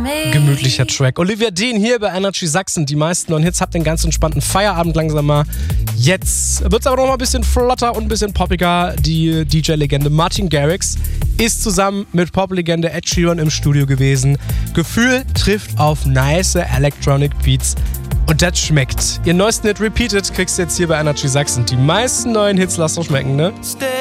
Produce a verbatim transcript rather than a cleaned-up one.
gemütlicher Track. Olivia Dean hier bei Energy Sachsen. Die meisten neuen Hits. Habt den ganz entspannten Feierabend langsam mal. Jetzt wird es aber noch mal ein bisschen flotter und ein bisschen poppiger. Die D J-Legende Martin Garrix ist zusammen mit Pop-Legende Ed Sheeran im Studio gewesen. Gefühl trifft auf nice Electronic Beats. Und das schmeckt. Ihren neuesten Hit Repeated kriegst du jetzt hier bei Energy Sachsen. Die meisten neuen Hits lasst euch schmecken, ne?